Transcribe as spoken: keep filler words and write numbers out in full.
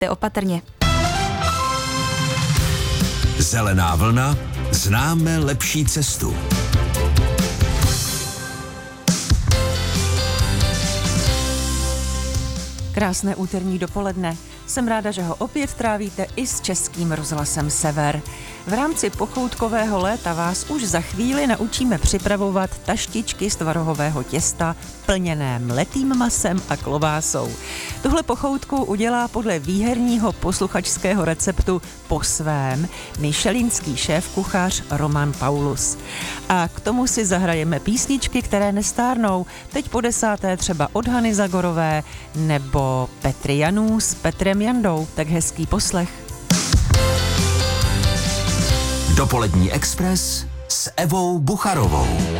Jste opatrně. Zelená vlna, známe lepší cestu. Krásné úterní dopoledne. Jsem ráda, že ho opět trávíte i s Českým rozhlasem Sever. V rámci pochoutkového léta vás už za chvíli naučíme připravovat taštičky z tvarohového těsta plněné mletým masem a klobásou. Tuhle pochoutku udělá podle výherního posluchačského receptu po svém michelinský šéfkuchař Roman Paulus. A k tomu si zahrajeme písničky, které nestárnou. Teď po desáté třeba od Hany Zagorové nebo Petry Janů s Petrem Jandou. Tak hezký poslech. Dopolední Express s Evou Bucharovou.